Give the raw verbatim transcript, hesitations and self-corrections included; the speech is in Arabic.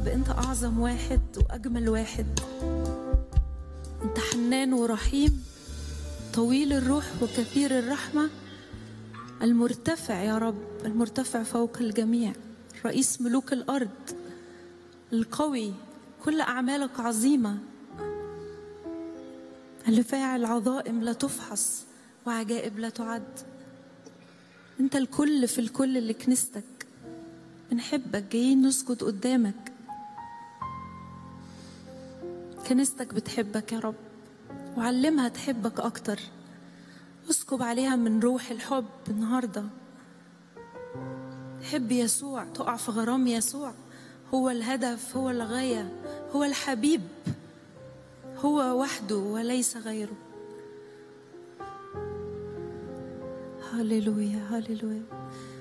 رب أنت أعظم واحد وأجمل واحد. أنت حنان ورحيم، طويل الروح وكثير الرحمة، المرتفع يا رب، المرتفع فوق الجميع، رئيس ملوك الأرض، القوي، كل أعمالك عظيمة، اللي فاعل عظائم لا تفحص وعجائب لا تعد. أنت الكل في الكل اللي كنيستك. بنحبك، جايين نسجد قدامك. كنيستك بتحبك يا رب، وعلمها تحبك أكتر. اسكب عليها من روح الحب النهاردة. حب يسوع، تقع في غرام يسوع. هو الهدف، هو الغاية، هو الحبيب، هو وحده وليس غيره. هاليلويا هاليلويا.